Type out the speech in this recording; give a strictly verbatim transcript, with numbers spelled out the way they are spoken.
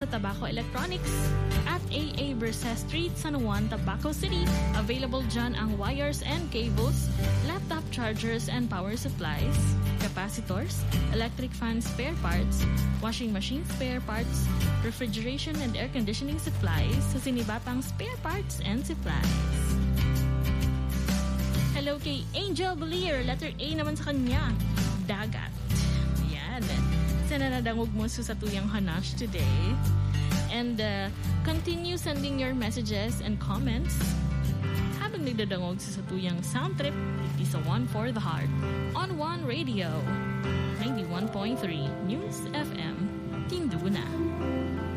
sa Tabaco Electronics at A A Bersa Street, San Juan, Tabaco City. Available dyan ang wires and cables, laptop chargers and power supplies, capacitors, electric fan spare parts, washing machine spare parts, refrigeration and air conditioning supplies sa Sinibatang Spare Parts and Supplies. Hello kay Angel Belier, letter A naman sa kanya, dagat. Yan. Sana nadangog mo sa tuyang hanash today. And uh, continue sending your messages and comments habang nagdadangog sa tuyang sound trip dito sa One for the Heart on One Radio ninety-one point three News F M Tinduna.